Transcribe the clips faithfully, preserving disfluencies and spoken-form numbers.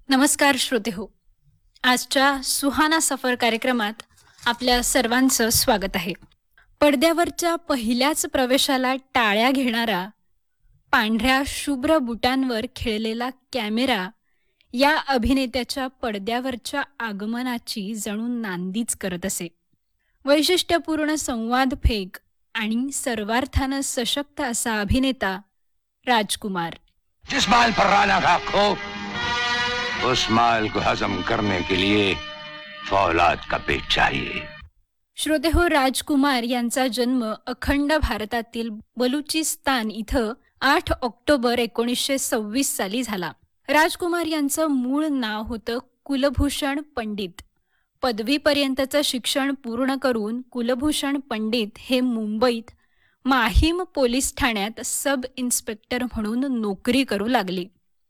नमस्कार श्रोते हो. आजच्या सुहाना सफर कार्यक्रमात आपल्या सर्वांचं स्वागत आहे. पडद्यावरच्या पहिल्याच प्रवेशाला टाळ्या घेणारा, पांढऱ्या शुभ्र बुटांवर खेळलेला कॅमेरा या अभिनेत्याच्या पडद्यावरच्या आगमनाची जणू नांदीच करत असे. वैशिष्ट्यपूर्ण संवाद फेक आणि सर्वार्थानं सशक्त असा अभिनेता राजकुमार. जिस माल पर राना था खो, उस माल को हजम करने के लिए फौलाद का पेट चाहिए. श्रोते हो, राजकुमार यांचा जन्म अखंड भारतातील बलुचिस्तान इथं आठ ऑक्टोबर एकोणीसशे सव्वीस साली झाला. राजकुमार यांचं मूळ नाव होतं कुलभूषण पंडित. पदवीपर्यंतचं शिक्षण पूर्ण करून कुलभूषण पंडित हे मुंबईत माहीम पोलीस ठाण्यात सब इन्स्पेक्टर म्हणून नोकरी करू लागले.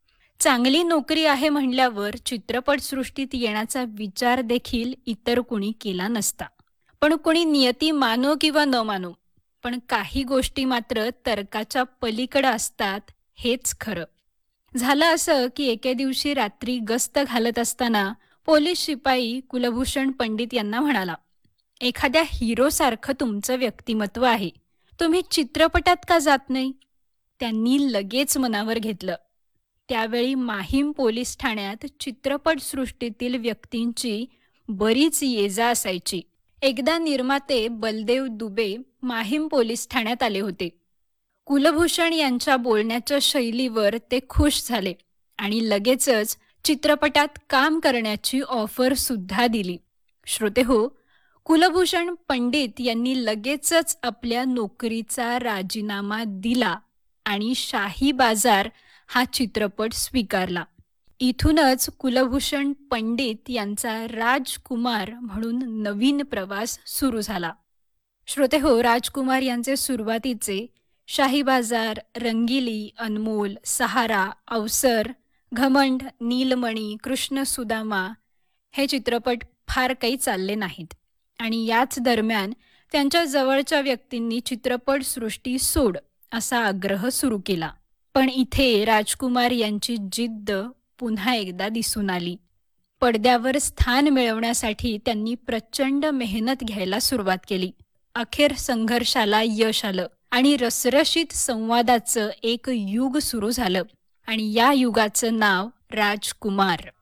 चांगली नोकरी आहे म्हणल्यावर चित्रपटसृष्टीत येण्याचा विचार देखील इतर कुणी केला नसता. पण कुणी नियती मानो किंवा न मानो, पण काही गोष्टी मात्र तर्काच्या पलीकडं असतात हेच खरं. झालं असं की एके दिवशी रात्री गस्त घालत असताना पोलीस शिपाई कुलभूषण पंडित यांना म्हणाला, एखाद्या हिरोसारखं तुमचं व्यक्तिमत्व आहे, तुम्ही चित्रपटात का जात नाही? त्यांनी लगेच मनावर घेतलं. त्यावेळी माहीम पोलीस ठाण्यात चित्रपटसृष्टीतील व्यक्तींची बरीच ये-जा असायची. एकदा निर्माते बलदेव दुबे माहीम पोलीस ठाण्यात आले होते. कुलभूषण यांच्या बोलण्याच्या शैलीवर ते खुश झाले आणि लगेचच चित्रपटात काम करण्याची ऑफर सुद्धा दिली. श्रोते हो, कुलभूषण पंडित यांनी लगेचच आपल्या नोकरीचा राजीनामा दिला आणि शाही बाजार हा चित्रपट स्वीकारला. इथूनच कुलभूषण पंडित यांचा राजकुमार म्हणून नवीन प्रवास सुरू झाला. श्रोते हो, राजकुमार यांचे सुरुवातीचे शाही बाजार, रंगिली, अनमोल, सहारा, अवसर, घमंड, नीलमणी, कृष्ण सुदामा हे चित्रपट फार काही चालले नाहीत आणि याच दरम्यान त्यांच्या जवळच्या व्यक्तींनी चित्रपटसृष्टी सोड असा आग्रह सुरू केला. पण इथे राजकुमार यांची जिद्द पुन्हा एकदा दिसून आली. पडद्यावर स्थान मिळवण्यासाठी त्यांनी प्रचंड मेहनत घ्यायला सुरुवात केली. अखेर संघर्षाला यश आलं आणि रसरशीत संवादाचं एक युग सुरू झालं आणि या युगाचं नाव राजकुमार.